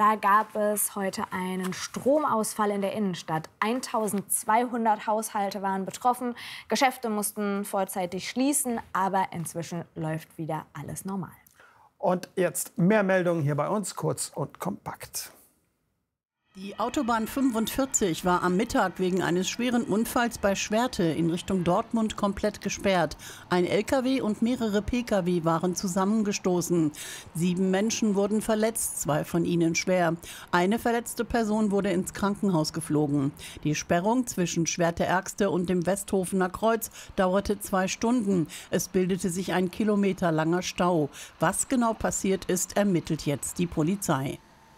Da gab es heute einen Stromausfall in der Innenstadt. 1200 Haushalte waren betroffen. Geschäfte mussten vorzeitig schließen, aber inzwischen läuft wieder alles normal. Und jetzt mehr Meldungen hier bei uns, kurz und kompakt. Die Autobahn 45 war am Mittag wegen eines schweren Unfalls bei Schwerte in Richtung Dortmund komplett gesperrt. Ein LKW und mehrere Pkw waren zusammengestoßen. 7 Menschen wurden verletzt, 2 von ihnen schwer. Eine verletzte Person wurde ins Krankenhaus geflogen. Die Sperrung zwischen Schwerte-Ergste und dem Westhofener Kreuz dauerte 2 Stunden. Es bildete sich ein kilometerlanger Stau. Was genau passiert ist, ermittelt jetzt die Polizei.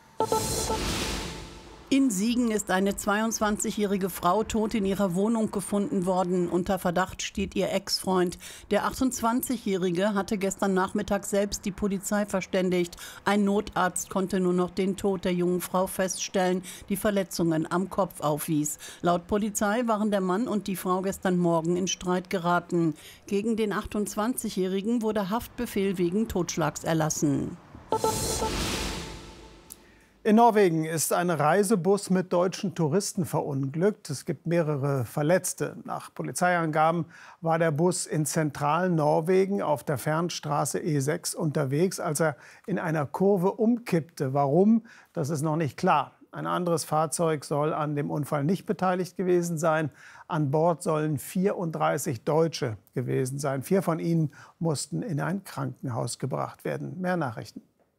In Siegen ist eine 22-jährige Frau tot in ihrer Wohnung gefunden worden. Unter Verdacht steht ihr Ex-Freund. Der 28-jährige hatte gestern Nachmittag selbst die Polizei verständigt. Ein Notarzt konnte nur noch den Tod der jungen Frau feststellen, die Verletzungen am Kopf aufwies. Laut Polizei waren der Mann und die Frau gestern Morgen in Streit geraten. Gegen den 28-jährigen wurde Haftbefehl wegen Totschlags erlassen. In Norwegen ist ein Reisebus mit deutschen Touristen verunglückt. Es gibt mehrere Verletzte. Nach Polizeiangaben war der Bus in zentralen Norwegen auf der Fernstraße E6 unterwegs, als er in einer Kurve umkippte. Warum? Das ist noch nicht klar. Ein anderes Fahrzeug soll an dem Unfall nicht beteiligt gewesen sein. An Bord sollen 34 Deutsche gewesen sein. 4 von ihnen mussten in ein Krankenhaus gebracht werden. Mehr Nachrichten.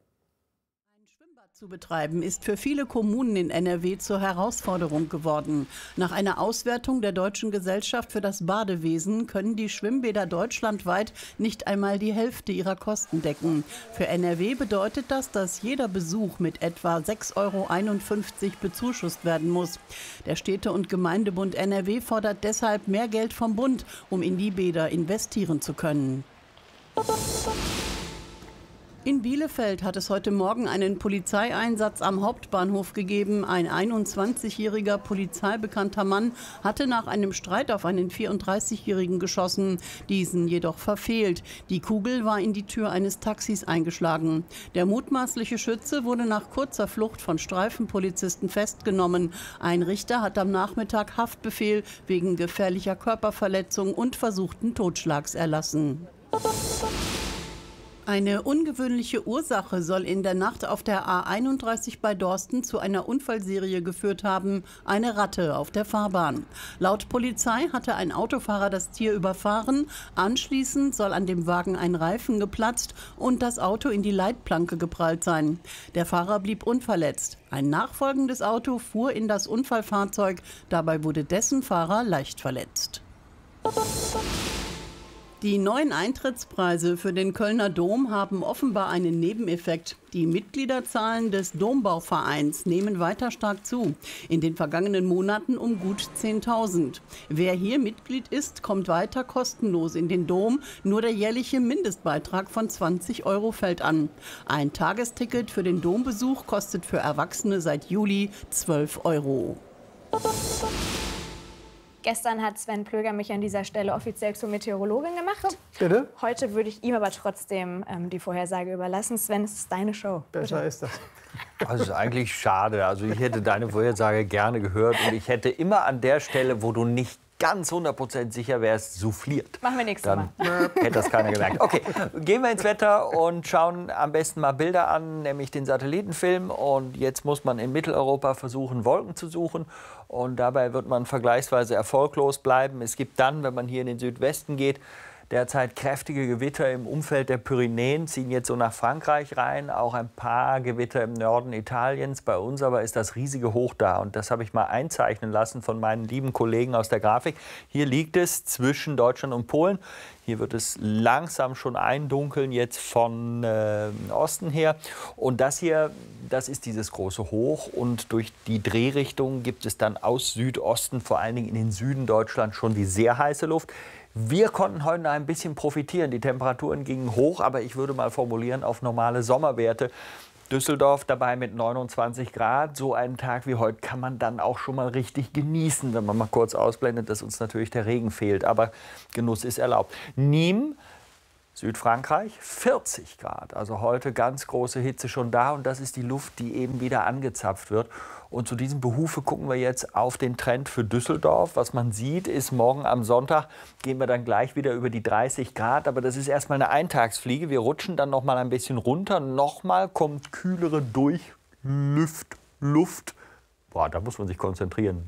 Zu betreiben, ist für viele Kommunen in NRW zur Herausforderung geworden. Nach einer Auswertung der Deutschen Gesellschaft für das Badewesen können die Schwimmbäder deutschlandweit nicht einmal die Hälfte ihrer Kosten decken. Für NRW bedeutet das, dass jeder Besuch mit etwa 6,51 € bezuschusst werden muss. Der Städte- und Gemeindebund NRW fordert deshalb mehr Geld vom Bund, um in die Bäder investieren zu können. In Bielefeld hat es heute Morgen einen Polizeieinsatz am Hauptbahnhof gegeben. Ein 21-jähriger polizeibekannter Mann hatte nach einem Streit auf einen 34-jährigen geschossen, diesen jedoch verfehlt. Die Kugel war in die Tür eines Taxis eingeschlagen. Der mutmaßliche Schütze wurde nach kurzer Flucht von Streifenpolizisten festgenommen. Ein Richter hat am Nachmittag Haftbefehl wegen gefährlicher Körperverletzung und versuchten Totschlags erlassen. Eine ungewöhnliche Ursache soll in der Nacht auf der A31 bei Dorsten zu einer Unfallserie geführt haben, eine Ratte auf der Fahrbahn. Laut Polizei hatte ein Autofahrer das Tier überfahren, anschließend soll an dem Wagen ein Reifen geplatzt und das Auto in die Leitplanke geprallt sein. Der Fahrer blieb unverletzt. Ein nachfolgendes Auto fuhr in das Unfallfahrzeug, dabei wurde dessen Fahrer leicht verletzt. Die neuen Eintrittspreise für den Kölner Dom haben offenbar einen Nebeneffekt. Die Mitgliederzahlen des Dombauvereins nehmen weiter stark zu. In den vergangenen Monaten um gut 10.000. Wer hier Mitglied ist, kommt weiter kostenlos in den Dom. Nur der jährliche Mindestbeitrag von 20 € fällt an. Ein Tagesticket für den Dombesuch kostet für Erwachsene seit Juli 12 €. Gestern hat Sven Plöger mich an dieser Stelle offiziell zur Meteorologin gemacht. Bitte? Heute würde ich ihm aber trotzdem die Vorhersage überlassen. Sven, es ist deine Show. Besser Bitte. ist das. Das ist eigentlich schade. Also ich hätte deine Vorhersage gerne gehört und ich hätte immer an der Stelle, wo du nicht ganz 100% sicher wärst, souffliert. Machen wir nächstes Mal. Dann hätte das keiner gemerkt. Okay, gehen wir ins Wetter und schauen am besten mal Bilder an, nämlich den Satellitenfilm. Und jetzt muss man in Mitteleuropa versuchen, Wolken zu suchen. Und dabei wird man vergleichsweise erfolglos bleiben. Es gibt dann, wenn man hier in den Südwesten geht, derzeit kräftige Gewitter im Umfeld der Pyrenäen, ziehen jetzt so nach Frankreich rein. Auch ein paar Gewitter im Norden Italiens. Bei uns aber ist das riesige Hoch da. Und das habe ich mal einzeichnen lassen von meinen lieben Kollegen aus der Grafik. Hier liegt es zwischen Deutschland und Polen. Hier wird es langsam schon eindunkeln, jetzt von Osten her. Und das hier, das ist dieses große Hoch. Und durch die Drehrichtung gibt es dann aus Südosten, vor allen Dingen in den Süden Deutschlands, schon die sehr heiße Luft. Wir konnten heute noch ein bisschen profitieren. Die Temperaturen gingen hoch, aber ich würde mal formulieren auf normale Sommerwerte. Düsseldorf dabei mit 29 Grad. So einen Tag wie heute kann man dann auch schon mal richtig genießen, wenn man mal kurz ausblendet, dass uns natürlich der Regen fehlt. Aber Genuss ist erlaubt. Nîmes Südfrankreich 40 Grad. Also heute ganz große Hitze schon da und das ist die Luft, die eben wieder angezapft wird. Und zu diesem Behufe gucken wir jetzt auf den Trend für Düsseldorf. Was man sieht, ist morgen am Sonntag gehen wir dann gleich wieder über die 30 Grad. Aber das ist erstmal eine Eintagsfliege. Wir rutschen dann noch mal ein bisschen runter. Nochmal kommt kühlere Luft. Boah, da muss man sich konzentrieren.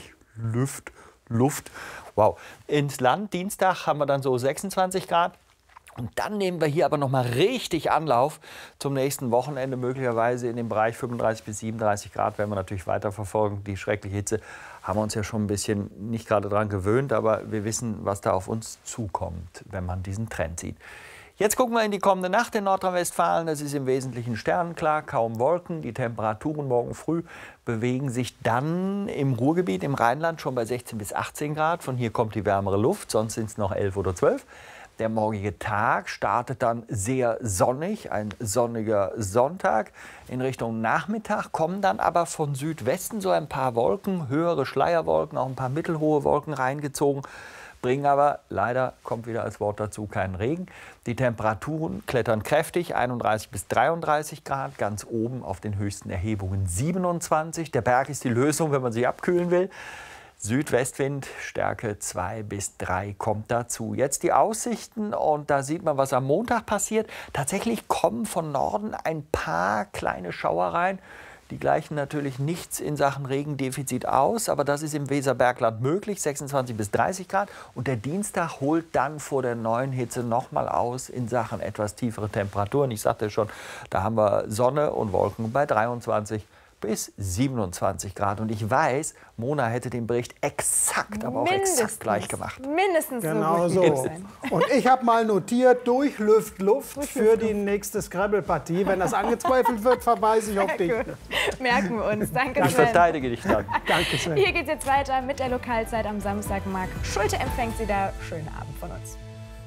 Luft. Wow. Ins Land Dienstag haben wir dann so 26 Grad. Und dann nehmen wir hier aber noch mal richtig Anlauf zum nächsten Wochenende, möglicherweise in dem Bereich 35 bis 37 Grad, werden wir natürlich weiterverfolgen. Die schreckliche Hitze haben wir uns ja schon ein bisschen nicht gerade dran gewöhnt, aber wir wissen, was da auf uns zukommt, wenn man diesen Trend sieht. Jetzt gucken wir in die kommende Nacht in Nordrhein-Westfalen. Das ist im Wesentlichen sternenklar, kaum Wolken. Die Temperaturen morgen früh bewegen sich dann im Ruhrgebiet, im Rheinland schon bei 16 bis 18 Grad. Von hier kommt die wärmere Luft, sonst sind es noch 11 oder 12. Der morgige Tag startet dann sehr sonnig, ein sonniger Sonntag. In Richtung Nachmittag kommen dann aber von Südwesten so ein paar Wolken, höhere Schleierwolken, auch ein paar mittelhohe Wolken reingezogen, bringen aber, leider kommt wieder als Wort dazu, keinen Regen. Die Temperaturen klettern kräftig, 31 bis 33 Grad, ganz oben auf den höchsten Erhebungen 27. Der Berg ist die Lösung, wenn man sich abkühlen will. Südwestwind, Stärke 2 bis 3 kommt dazu. Jetzt die Aussichten und da sieht man, was am Montag passiert. Tatsächlich kommen von Norden ein paar kleine Schauer rein. Die gleichen natürlich nichts in Sachen Regendefizit aus, aber das ist im Weserbergland möglich, 26 bis 30 Grad. Und der Dienstag holt dann vor der neuen Hitze nochmal aus in Sachen etwas tiefere Temperaturen. Ich sagte schon, da haben wir Sonne und Wolken bei 23 bis 27 Grad. Und ich weiß, Mona hätte den Bericht exakt, aber auch exakt gleich gemacht. Mindestens genau so. So. Und ich habe mal notiert, Luft für die nächste Scrabble-Partie. Wenn das angezweifelt wird, verweise ich auf dich. Merken wir uns. Danke, ich verteidige dich dann. Danke, Sven. Hier geht es jetzt weiter mit der Lokalzeit am Samstag. Marc Schulte empfängt Sie da. Schönen Abend von uns.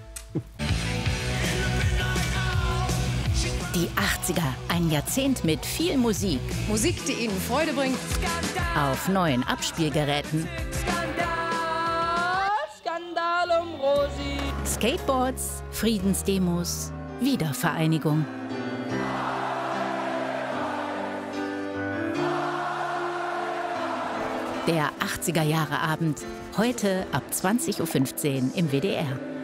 Die 80er, ein Jahrzehnt mit viel Musik. Musik, die Ihnen Freude bringt. Auf neuen Abspielgeräten. Skandal um Rosi. Skateboards, Friedensdemos, Wiedervereinigung. Der 80er-Jahre-Abend, heute ab 20:15 Uhr im WDR.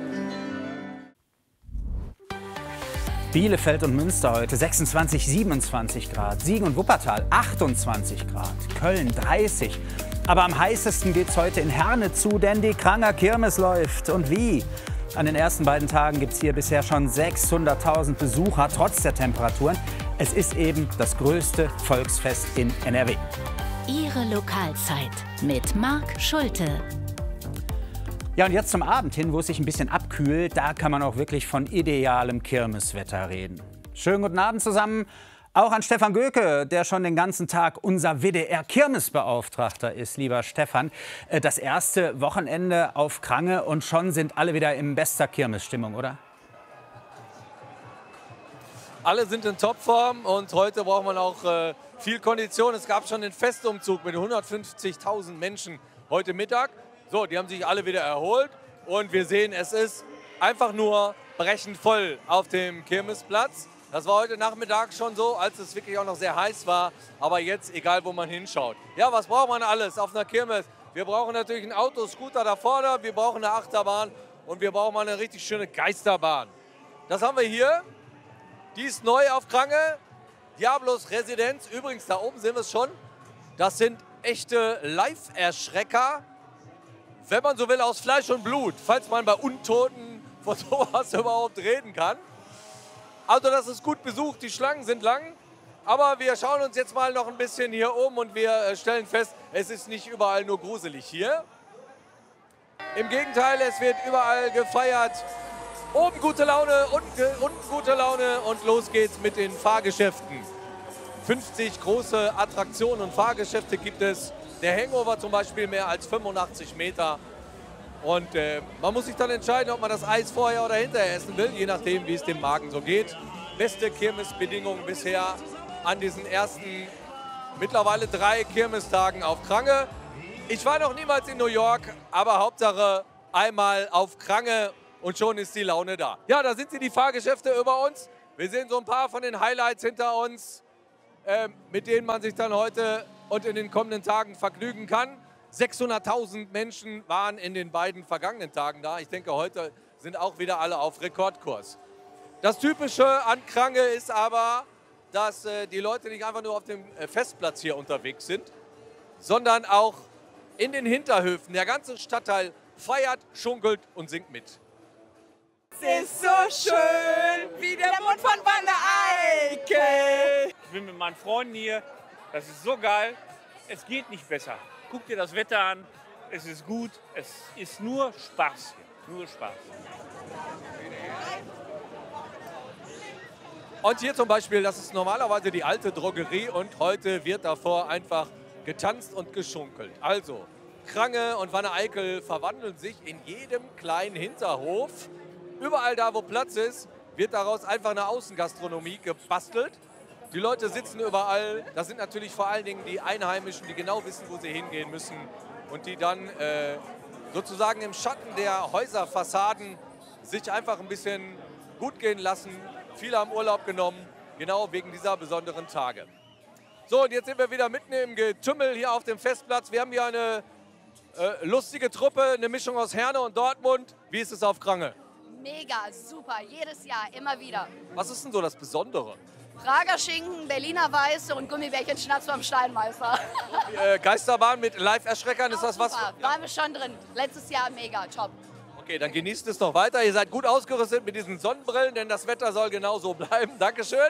Bielefeld und Münster heute 26, 27 Grad. Siegen und Wuppertal 28 Grad. Köln 30. Aber am heißesten geht's heute in Herne zu, denn die Kranger Kirmes läuft. Und wie? An den ersten beiden Tagen gibt's hier bisher schon 600.000 Besucher, trotz der Temperaturen. Es ist eben das größte Volksfest in NRW. Ihre Lokalzeit mit Marc Schulte. Ja, und jetzt zum Abend hin, wo es sich ein bisschen abkühlt, da kann man auch wirklich von idealem Kirmeswetter reden. Schönen guten Abend zusammen, auch an Stefan Göke, der schon den ganzen Tag unser WDR-Kirmesbeauftragter ist. Lieber Stefan, das erste Wochenende auf Krange und schon sind alle wieder in bester Kirmesstimmung, oder? Alle sind in Topform und heute braucht man auch viel Kondition. Es gab schon den Festumzug mit 150.000 Menschen heute Mittag. So, die haben sich alle wieder erholt und wir sehen, es ist einfach nur brechend voll auf dem Kirmesplatz. Das war heute Nachmittag schon so, als es wirklich auch noch sehr heiß war, aber jetzt egal, wo man hinschaut. Ja, was braucht man alles auf einer Kirmes? Wir brauchen natürlich ein Auto, Scooter da vorne, wir brauchen eine Achterbahn und wir brauchen mal eine richtig schöne Geisterbahn. Das haben wir hier, die ist neu auf Krange, Diablos Residenz. Übrigens, da oben sehen wir es schon, das sind echte Live-Erschrecker. Wenn man so will, aus Fleisch und Blut, falls man bei Untoten von sowas überhaupt reden kann. Also das ist gut besucht, die Schlangen sind lang, aber wir schauen uns jetzt mal noch ein bisschen hier um und wir stellen fest, es ist nicht überall nur gruselig hier. Im Gegenteil, es wird überall gefeiert. Oben gute Laune, unten gute Laune und los geht's mit den Fahrgeschäften. 50 große Attraktionen und Fahrgeschäfte gibt es. Der Hangover zum Beispiel mehr als 85 Meter. Und man muss sich dann entscheiden, ob man das Eis vorher oder hinterher essen will, je nachdem, wie es dem Magen so geht. Beste Kirmesbedingungen bisher an diesen ersten, mittlerweile 3 Kirmestagen auf Krange. Ich war noch niemals in New York, aber Hauptsache einmal auf Krange und schon ist die Laune da. Ja, da sind sie, die Fahrgeschäfte über uns. Wir sehen so ein paar von den Highlights hinter uns, mit denen man sich dann heute und in den kommenden Tagen vergnügen kann. 600.000 Menschen waren in den beiden vergangenen Tagen da. Ich denke, heute sind auch wieder alle auf Rekordkurs. Das Typische an Krange ist aber, dass die Leute nicht einfach nur auf dem Festplatz hier unterwegs sind, sondern auch in den Hinterhöfen. Der ganze Stadtteil feiert, schunkelt und singt mit. Es ist so schön wie der Mund von Wanne Eickel. Ich bin mit meinen Freunden hier. Das ist so geil. Es geht nicht besser. Guck dir das Wetter an. Es ist gut. Es ist nur Spaß hier. Nur Spaß. Und hier zum Beispiel, das ist normalerweise die alte Drogerie und heute wird davor einfach getanzt und geschunkelt. Also, Krange und Wanne Eickel verwandeln sich in jedem kleinen Hinterhof. Überall da, wo Platz ist, wird daraus einfach eine Außengastronomie gebastelt. Die Leute sitzen überall. Das sind natürlich vor allen Dingen die Einheimischen, die genau wissen, wo sie hingehen müssen. Und die dann sozusagen im Schatten der Häuserfassaden sich einfach ein bisschen gut gehen lassen. Viele haben Urlaub genommen, genau wegen dieser besonderen Tage. So, und jetzt sind wir wieder mitten im Getümmel hier auf dem Festplatz. Wir haben hier eine lustige Truppe, eine Mischung aus Herne und Dortmund. Wie ist es auf Krange? Mega, super, jedes Jahr, immer wieder. Was ist denn so das Besondere? Prager Schinken, Berliner Weiße und Gummibärchen Schnaps beim Steinmeister. Geisterbahn mit Live-Erschreckern, ist das was? Super, waren wir schon drin. Letztes Jahr mega, top. Okay, dann genießt es noch weiter. Ihr seid gut ausgerüstet mit diesen Sonnenbrillen, denn das Wetter soll genau so bleiben. Dankeschön.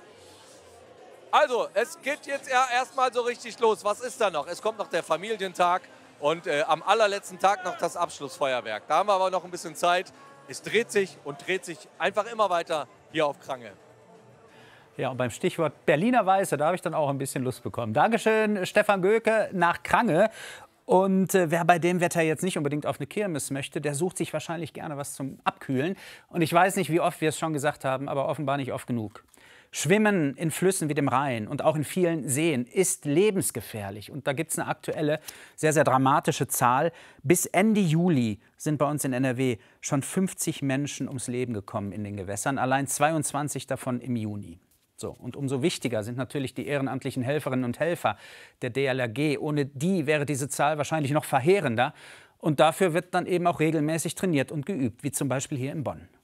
Also, es geht jetzt erstmal so richtig los. Was ist da noch? Es kommt noch der Familientag und am allerletzten Tag noch das Abschlussfeuerwerk. Da haben wir aber noch ein bisschen Zeit. Es dreht sich und dreht sich einfach immer weiter hier auf Krange. Ja, und beim Stichwort Berliner Weiße, da habe ich dann auch ein bisschen Lust bekommen. Dankeschön, Stefan Göke nach Krange. Und wer bei dem Wetter jetzt nicht unbedingt auf eine Kirmes möchte, der sucht sich wahrscheinlich gerne was zum Abkühlen. Und ich weiß nicht, wie oft wir es schon gesagt haben, aber offenbar nicht oft genug. Schwimmen in Flüssen wie dem Rhein und auch in vielen Seen ist lebensgefährlich. Und da gibt es eine aktuelle, sehr, sehr dramatische Zahl. Bis Ende Juli sind bei uns in NRW schon 50 Menschen ums Leben gekommen in den Gewässern, allein 22 davon im Juni. So, und umso wichtiger sind natürlich die ehrenamtlichen Helferinnen und Helfer der DLRG. Ohne die wäre diese Zahl wahrscheinlich noch verheerender. Und dafür wird dann eben auch regelmäßig trainiert und geübt, wie zum Beispiel hier in Bonn.